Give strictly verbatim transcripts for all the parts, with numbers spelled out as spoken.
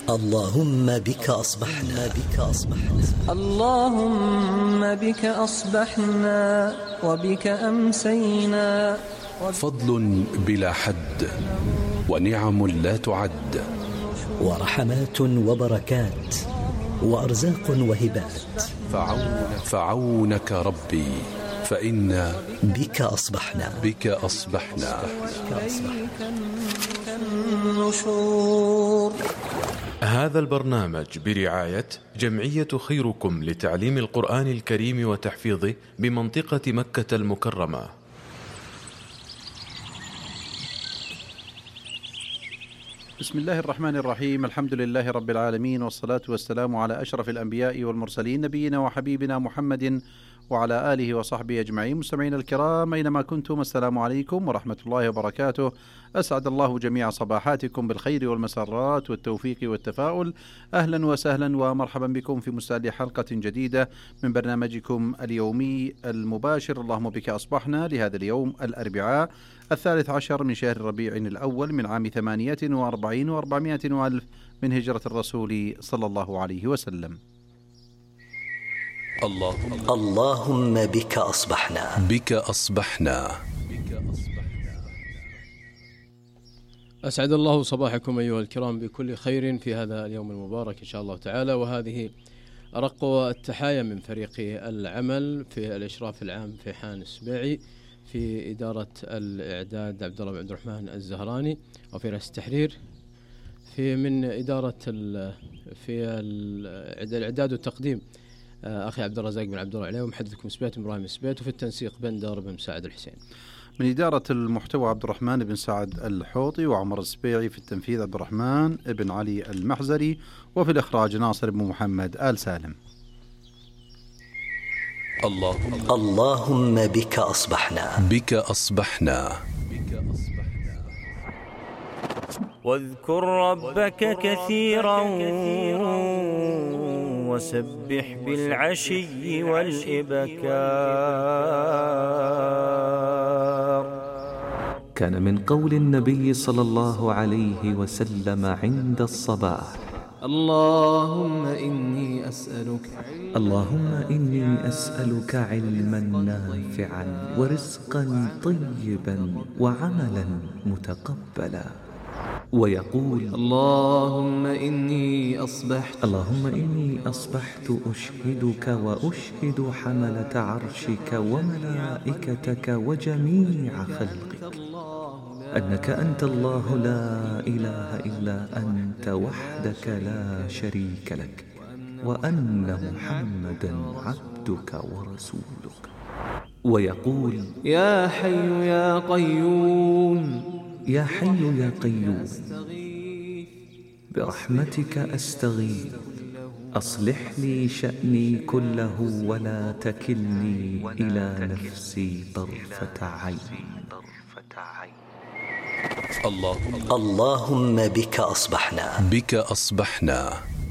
اللهم بك أصبحنا بك أصبحنا اللهم بك أصبحنا وبك أمسينا. فضل بلا حد ونعم لا تعد، ورحمات وبركات وأرزاق وهبات. فعون فعونك ربي فإنا بك أصبحنا بك أصبحنا النشور. هذا البرنامج برعاية جمعية خيركم لتعليم القرآن الكريم وتحفيظه بمنطقة مكة المكرمة. بسم الله الرحمن الرحيم، الحمد لله رب العالمين، والصلاة والسلام على أشرف الأنبياء والمرسلين، نبينا وحبيبنا محمد وعلى آله وصحبه أجمعين. مستمعين الكرام أينما كنتم، السلام عليكم ورحمة الله وبركاته. أسعد الله جميع صباحاتكم بالخير والمسرات والتوفيق والتفاؤل. أهلا وسهلا ومرحبا بكم في مستهل حلقة جديدة من برنامجكم اليومي المباشر اللهم بك أصبحنا لهذا اليوم الأربعاء الثالث عشر من شهر ربيع الأول من عام ثمانية وأربعين وأربعمائة وألف من هجرة الرسول صلى الله عليه وسلم. اللهم اللهم بك أصبحنا بك أصبحنا. أسعد الله صباحكم أيها الكرام بكل خير في هذا اليوم المبارك إن شاء الله تعالى، وهذه أرق التحايا من فريق العمل في الإشراف العام في حان السبيعي، في إدارة الإعداد عبد الله بن عبد الرحمن الزهراني، وفي رئاسة التحرير في من إدارة في الإعداد والتقديم أخي عبد الرزاق بن عبد الله عليه، ومحدثكم سبيت إبراهيم السبيت، وفي التنسيق بندر بن مساعد الحسين. من إدارة المحتوى عبد الرحمن بن سعد الحوطي وعمر السبيعي، في التنفيذ عبد الرحمن بن علي المحزري، وفي الإخراج ناصر بن محمد آل سالم. اللهم اللهم بك أصبحنا بك أصبحنا. واذكر ربك كثيرا وسبح بالعشي والإبكار. كان من قول النبي صلى الله عليه وسلم عند الصباح: اللهم إني أسألك اللهم إني أسألك علما نافعا ورزقا طيبا وعملا متقبلا. ويقول: اللهم إني أصبحت اللهم إني أصبحت أشهدك وأشهد حملة عرشك وملائكتك وجميع خلقك أنك أنت الله لا إله إلا أنت وحدك لا شريك لك، وأن محمدا عبدك ورسولك. ويقول: يا حي يا قيوم يا حي يا قيوم برحمتك أستغيث، أصلح لي شأني كله ولا تكلني إلى نفسي طرفة عين. اللهم اللهم بك أصبحنا بك أصبحنا.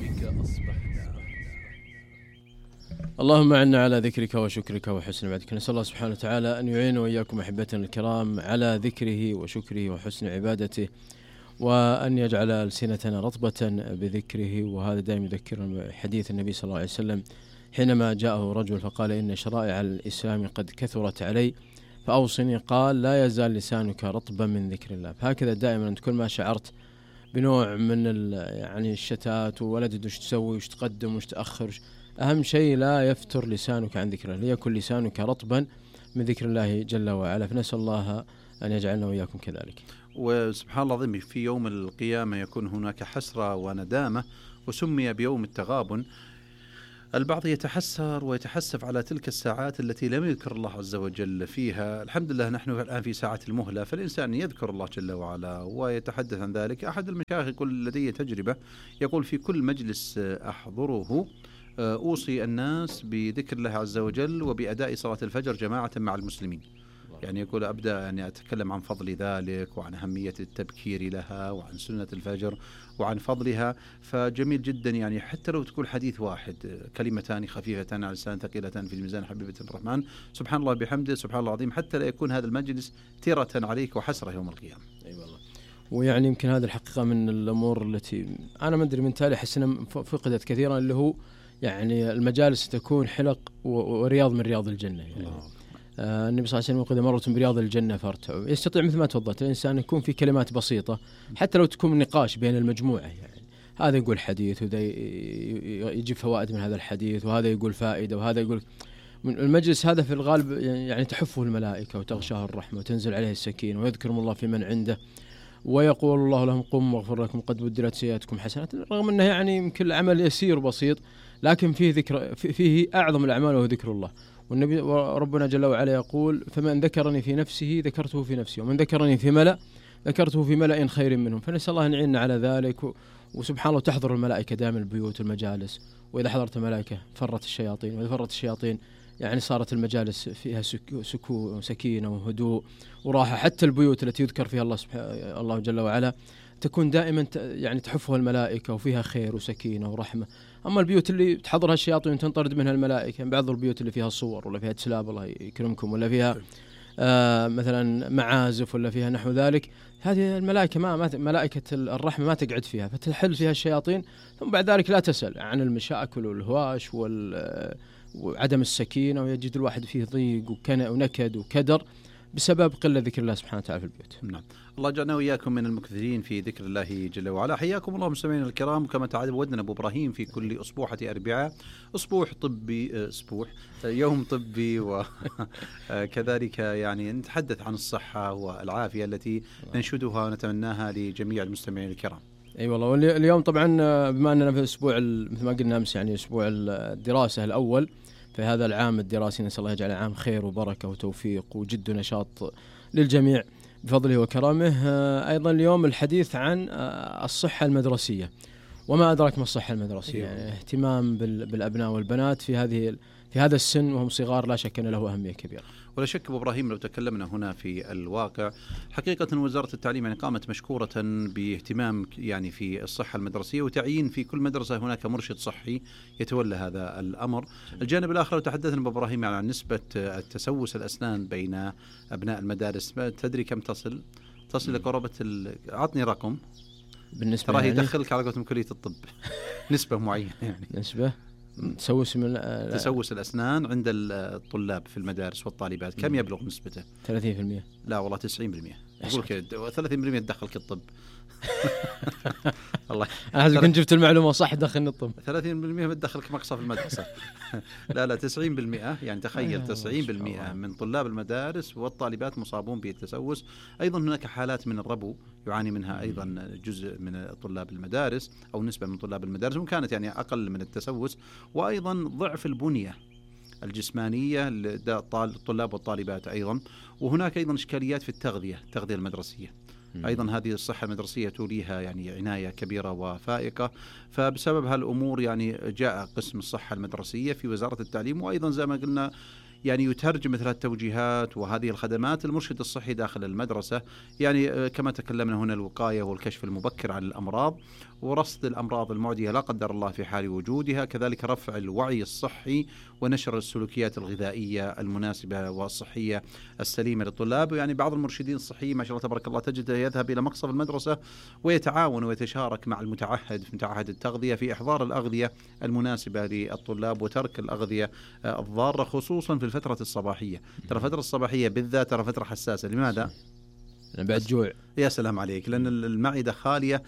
اللهم أعنا على ذكرك وشكرك وحسن عبادتك. نسأل الله سبحانه وتعالى أن يعين وإياكم أحبتنا الكرام على ذكره وشكره وحسن عبادته، وأن يجعل ألسنتنا رطبة بذكره. وهذا دائما يذكر حديث النبي صلى الله عليه وسلم حينما جاءه رجل فقال: إن شرائع الإسلام قد كثرت علي فأوصني. قال: لا يزال لسانك رطبا من ذكر الله. فهكذا دائما أنت كل ما شعرت بنوع من يعني الشتات وولدت وش تسوي وش تقدم وش تأخر، أهم شيء لا يفتر لسانك عن ذكر الله، ليكن لسانك رطبا من ذكر الله جل وعلا. فنسأل الله أن يجعلنا وإياكم كذلك. وسبحان الله العظيم، في يوم القيامة يكون هناك حسرة وندامة، وسمي بيوم التغابن. البعض يتحسر ويتحسف على تلك الساعات التي لم يذكر الله عز وجل فيها. الحمد لله نحن الآن في ساعة المهلة، فالإنسان يذكر الله جل وعلا ويتحدث عن ذلك. أحد المشايخ يقول لدي تجربة، يقول: في كل مجلس أحضره أوصي الناس بذكر الله عز وجل وبأداء صلاة الفجر جماعة مع المسلمين. يعني يقول: أبدأ يعني أتكلم عن فضل ذلك وعن أهمية التبكير لها وعن سنة الفجر وعن فضلها. فجميل جدا، يعني حتى لو تقول حديث واحد، كلمتان خفيفتان على اللسان ثقيلتان في الميزان حبيبة الرحمن، سبحان الله بحمده، سبحان الله العظيم، حتى لا يكون هذا المجلس تيرة عليك وحسرة يوم القيامة. أي والله. ويعني يمكن هذه الحقيقة من الأمور التي أنا ما أدري من تالي أحس أنها فقدت كثيرا، اللي هو يعني المجالس تكون حلق ورياض من رياض الجنة. يعني آه النبي صلى الله عليه وسلم يقول مرة برياض الجنة فارتعوا. يستطيع مثل ما تفضلت الإنسان يكون في كلمات بسيطة حتى لو تكون نقاش بين المجموعة، يعني هذا يقول حديث وذا يجيب فوائد من هذا الحديث وهذا يقول فائدة وهذا يقول. من المجلس هذا في الغالب يعني تحفه الملائكة وتغشاه الرحمة وتنزل عليه السكينة ويذكرهم الله في من عنده ويقول الله لهم قم واغفر لكم قد بدلت سيئاتكم حسنات، رغم أنه يعني يمكن العمل يسير وبسيط لكن فيه ذكر، فيه أعظم الأعمال وهو ذكر الله. والنبي ربنا جل وعلا يقول فمن ذكرني في نفسه ذكرته في نفسي ومن ذكرني في ملأ ذكرته في ملأ خير منهم. فنسأل الله أن يعيننا على ذلك. وسبحان الله تحضر الملائكة دائما البيوت والمجالس، وإذا حضرت الملائكة فرت الشياطين، وإذا فرت الشياطين يعني صارت المجالس فيها سكون وسكينة وهدوء وراحة. حتى البيوت التي يذكر فيها الله سبحانه الله جل وعلا تكون دائما يعني تحفها الملائكة وفيها خير وسكينة ورحمة. أما البيوت اللي تحضرها الشياطين وتنطرد منها الملائكة، بعض البيوت اللي فيها صور ولا فيها تسلاب الله يكرمكم ولا فيها آه مثلا معازف ولا فيها نحو ذلك، هذه الملائكة ما, ما ملائكة الرحمة ما تقعد فيها، فتحل فيها الشياطين. ثم بعد ذلك لا تسأل عن المشاكل والهواش وعدم السكينة، ويجد الواحد فيه ضيق ونكد وكدر بسبب قلة ذكر الله سبحانه وتعالى في البيوت. نعم. الله جعلنا وإياكم من المكثرين في ذكر الله جل وعلا. حياكم الله مستمعينا الكرام، كما تعودنا أبو إبراهيم في كل أسبوعة أربعاء أسبوع طبي أسبوع يوم طبي وكذلك يعني نتحدث عن الصحة والعافية التي ننشدها ونتمناها لجميع المستمعين الكرام. اي أيوة والله. واليوم طبعا بما اننا في اسبوع مثل ما قلنا امس يعني اسبوع الدراسة الأول في هذا العام الدراسي، نسأل الله يجعله عام خير وبركة وتوفيق وجد ونشاط للجميع بفضله وكرامه. أيضا اليوم الحديث عن الصحة المدرسية، وما أدراك ما الصحة المدرسية. يعني اهتمام بالأبناء والبنات في هذه في هذا السن وهم صغار لا شك أن له أهمية كبيرة. ولا شك أبو إبراهيم لو تكلمنا هنا في الواقع حقيقة وزارة التعليم يعني قامت مشكورة باهتمام يعني في الصحة المدرسية وتعيين في كل مدرسة هناك مرشد صحي يتولى هذا الأمر. الجانب الآخر لو تحدثنا أبو إبراهيم يعني عن نسبة التسوس الأسنان بين أبناء المدارس، تدري كم تصل؟ تصل لقرابة أعطني رقم بالنسبة ترى يعني يدخلك على قولتهم كلية الطب نسبة معينة يعني نسبة تسوس من تسوس الأسنان عند الطلاب في المدارس والطالبات كم يبلغ نسبته؟ ثلاثين بالمئة. لا والله تسعين بالمئة. أقول كده ثلاثين بالمئة تدخلك الطب. الله أحس كنت جبت المعلومة صح دخلني الطب. ثلاثين بالمئة بتدخلك مقصف المدرسة. لا لا تسعين بالمئة يعني تخيل تسعين بالمئة من طلاب المدارس والطالبات مصابون بالتسوس. أيضا هناك حالات من الربو يعاني منها أيضا جزء من طلاب المدارس أو نسبة من طلاب المدارس وإن كانت يعني أقل من التسوس. وأيضا ضعف البنية الجسمانية للطلاب والطالبات أيضا. وهناك أيضا إشكاليات في التغذية التغذية المدرسية أيضا. هذه الصحة المدرسية توليها يعني عناية كبيرة وفائقة. فبسبب هالأمور يعني جاء قسم الصحة المدرسية في وزارة التعليم، وأيضا زي ما قلنا يعني يترجم مثل التوجيهات وهذه الخدمات المرشد الصحي داخل المدرسة. يعني كما تكلمنا هنا الوقاية والكشف المبكر عن الأمراض ورصد الأمراض المعدية لا قدر الله في حال وجودها، كذلك رفع الوعي الصحي ونشر السلوكيات الغذائية المناسبة والصحية السليمة للطلاب. يعني بعض المرشدين الصحيين ما شاء الله تبارك الله تجده يذهب إلى مقصف المدرسة ويتعاون ويتشارك مع المتعهد في متعهد التغذية في إحضار الأغذية المناسبة للطلاب وترك الأغذية الضارة خصوصا في الفترة الصباحية. ترى الفترة الصباحية بالذات ترى فترة حساسة. لماذا؟ بعد جوع. يا سلام عليك، لأن المعدة خالية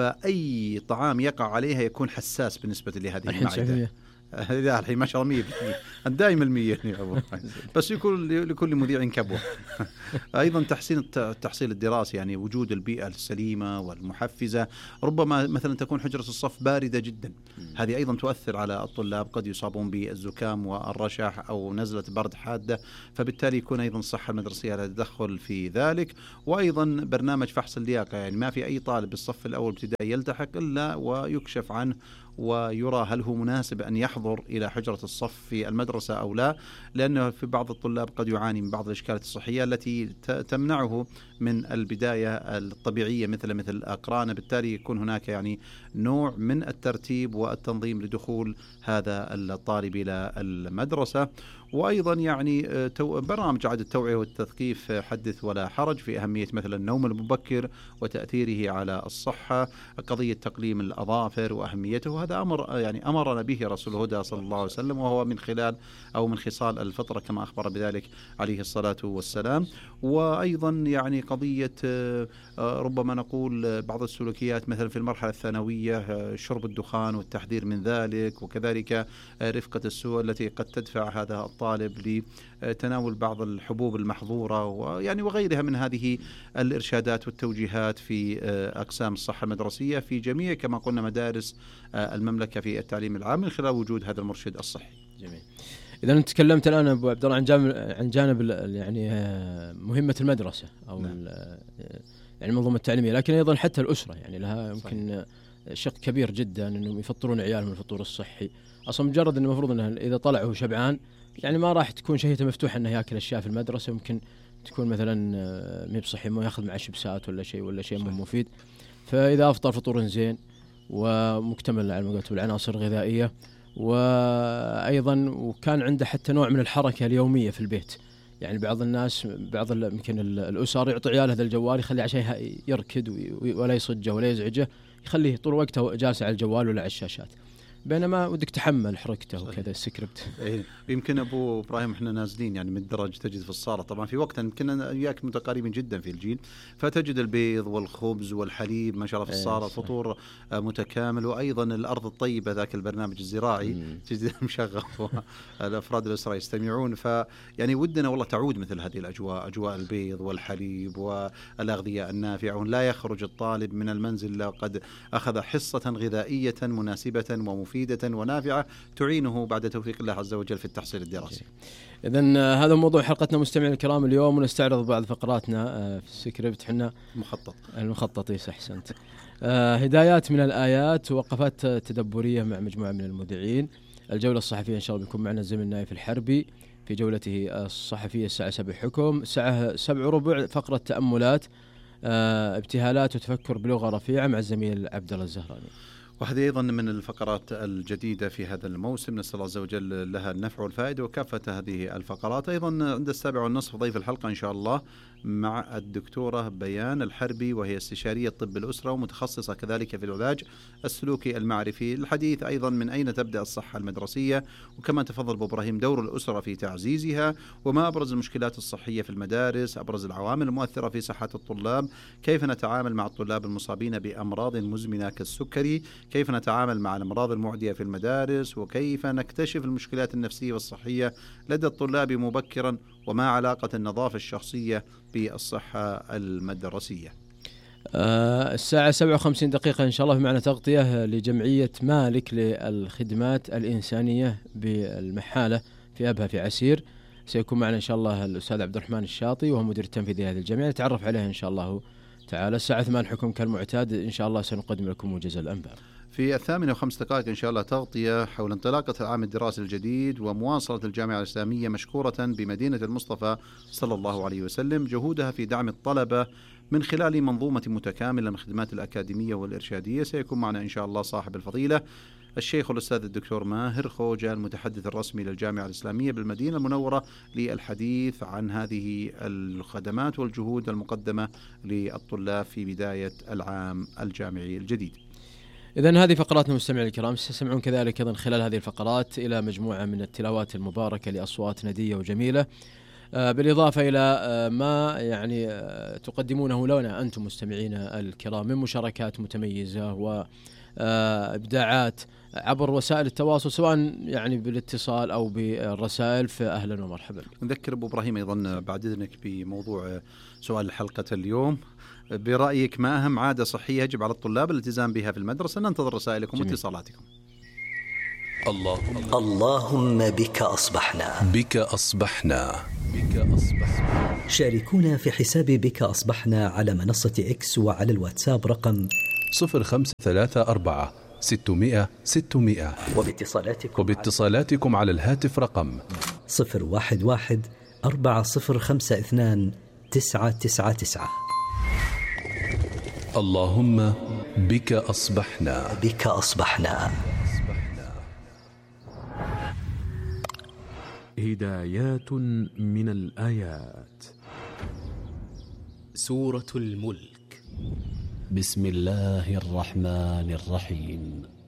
فأي طعام يقع عليها يكون حساس بالنسبة لهذه المعدة. لا الحين ما شاء الله مية دائما المية بس يكون لكل مذيع كبوة. أيضا تحسين التحصيل الدراسي يعني وجود البيئة السليمة والمحفزة. ربما مثلا تكون حجرة الصف باردة جدا، هذه أيضا تؤثر على الطلاب، قد يصابون بالزكام والرشح أو نزلة برد حادة، فبالتالي يكون أيضا الصحة المدرسية لها تدخل في ذلك. وأيضا برنامج فحص اللياقة، يعني ما في أي طالب بالصف الأول ابتدائي يلتحق إلا ويكشف عنه ويرى هل هو مناسب أن يحضر إلى حجرة الصف في المدرسة أو لا، لأنه في بعض الطلاب قد يعاني من بعض الإشكالات الصحية التي تمنعه من البداية الطبيعية مثل مثل الأقران. بالتالي يكون هناك يعني نوع من الترتيب والتنظيم لدخول هذا الطالب إلى المدرسة. وأيضا يعني برنامج عاد التوعية والتثقيف حدث ولا حرج في أهمية مثلا النوم المبكر وتأثيره على الصحة، قضية تقليم الأظافر وأهميته، هذا أمر يعني أمرنا به رسول الهدى صلى الله عليه وسلم، وهو من خلال أو من خصال الفطرة كما أخبر بذلك عليه الصلاة والسلام. وأيضا يعني قضية ربما نقول بعض السلوكيات مثلا في المرحلة الثانوية، شرب الدخان والتحذير من ذلك، وكذلك رفقة السوء التي قد تدفع هذا الطالب لتناول بعض الحبوب المحظورة ويعني وغيرها من هذه الإرشادات والتوجيهات في أقسام الصحة المدرسية في جميع كما قلنا مدارس المملكة في التعليم العام من خلال وجود هذا المرشد الصحي. جميل. إذا أنت تكلمت الآن أبو عبد الله عن جانب عن جانب يعني مهمة المدرسة أو نعم. يعني المنظومة التعليمية، لكن أيضا حتى الأسرة يعني لها يمكن شق كبير جدا إنهم يفطرون عيالهم الفطور الصحي. أصلا مجرد إنه المفروض إنه إذا طلع هو شبعان يعني ما راح تكون شهيته مفتوحة إنه يأكل أشياء في المدرسة، ممكن تكون مثلا مي بصحي ما يأخذ مع شيبسات ولا شيء ولا شيء مو مفيد. فإذا أفطر فطور زين ومكتمل على ما قلت بالعناصر الغذائية، وأيضا وكان عنده حتى نوع من الحركة اليومية في البيت. يعني بعض الناس بعض يمكن الأسر يعطي عياله هذا الجوال يخليه عشان يركد ولا يصجه ولا يزعجه، يخليه طول وقته جالس على الجوال ولا على الشاشات، بينما ودك تحمل حركته وكذا السكريبت. إيه يمكن أبو إبراهيم إحنا نازلين يعني من الدرج تجد في الصالة طبعا في وقت كنا وياك متقاربين جدا في الجيل، فتجد البيض والخبز والحليب ما شاء الله في الصالة، إيه فطور متكامل، وأيضا الأرض الطيبة ذاك البرنامج الزراعي تجد مشغل الأفراد الأسرة يستمعون. فيعني ودنا والله تعود مثل هذه الأجواء، أجواء البيض والحليب والأغذية النافعة، ولا يخرج الطالب من المنزل قد أخذ حصة غذائية مناسبة ومفيدة مفيدة ونافعة تعينه بعد توفيق الله عز وجل في التحصيل الدراسي. إذن هذا موضوع حلقتنا مستمعين الكرام اليوم، ونستعرض بعض فقراتنا في السكريبت حنا مخطط المخطط أحسنت. هدايات من الآيات، وقفات تدبرية مع مجموعة من المذيعين. الجولة الصحفية إن شاء الله بيكون معنا الزميل نايف الحربي في جولته الصحفية الساعة سبع حكم، الساعة سبع وربع فقرة تأملات ابتهالات وتفكر بلغة رفيعة مع الزميل عبد الله الزهراني. وهذه أيضا من الفقرات الجديدة في هذا الموسم، نسأل الله عز وجل لها النفع والفائدة. وكافة هذه الفقرات أيضا عند السابع والنصف ضيف الحلقة إن شاء الله مع الدكتورة بيان الحربي، وهي استشارية طب الأسرة ومتخصصة كذلك في العلاج السلوكي المعرفي. الحديث أيضا من أين تبدأ الصحة المدرسية، وكما تفضل أبو إبراهيم دور الأسرة في تعزيزها، وما أبرز المشكلات الصحية في المدارس، أبرز العوامل المؤثرة في صحة الطلاب، كيف نتعامل مع الطلاب المصابين بأمراض مزمنة كالسكري، كيف نتعامل مع الأمراض المعدية في المدارس، وكيف نكتشف المشكلات النفسية والصحية لدى الطلاب مبكرا، وما علاقة النظافة الشخصية بالصحة المدرسية. آه الساعة سبعة وخمسين دقيقة إن شاء الله معنا تغطية لجمعية مالك للخدمات الإنسانية بالمحالة في أبها في عسير. سيكون معنا إن شاء الله الأستاذ عبد الرحمن الشاطي وهو مدير التنفيذي لهذه الجمعية، نتعرف عليها إن شاء الله تعالى. الساعة ثمان حكم كالمعتاد إن شاء الله سنقدم لكم موجز الأنباء. في الثامنة وخمس دقائق إن شاء الله تغطية حول انطلاقة العام الدراسي الجديد ومواصلة الجامعة الإسلامية مشكورة بمدينة المصطفى صلى الله عليه وسلم جهودها في دعم الطلبة من خلال منظومة متكاملة من الخدمات الأكاديمية والإرشادية. سيكون معنا إن شاء الله صاحب الفضيلة الشيخ الأستاذ الدكتور ماهر خوجة المتحدث الرسمي للجامعة الإسلامية بالمدينة المنورة للحديث عن هذه الخدمات والجهود المقدمة للطلاب في بداية العام الجامعي الجديد. إذن هذه فقراتنا مستمعين الكرام، ستسمعون كذلك أيضا خلال هذه الفقرات إلى مجموعة من التلاوات المباركة لأصوات ندية وجميلة، بالإضافة إلى ما يعني تقدمونه لنا أنتم مستمعين الكرام من مشاركات متميزة وإبداعات عبر وسائل التواصل سواء يعني بالاتصال أو بالرسائل، فأهلا ومرحبا. نذكر أبو إبراهيم أيضا بعد إذنك بموضوع سؤال حلقة اليوم، برأيك ما أهم عادة صحية يجب على الطلاب الالتزام بها في المدرسة؟ ننتظر رسائلكم واتصالاتكم. اللهم اللهم بك أصبحنا بك أصبحنا بك أصبحنا. شاركونا في حساب بك أصبحنا على منصة إكس وعلى الواتساب رقم صفر خمسة ثلاثة أربعة ستمائة ستمائة، وباتصالاتكم وباتصالاتكم على الهاتف رقم صفر واحد واحد أربعة صفر خمسة اثنان تسعة تسعة تسعة. اللهم بك أصبحنا بك أصبحنا. هدايات من الآيات. سورة الملك. بسم الله الرحمن الرحيم.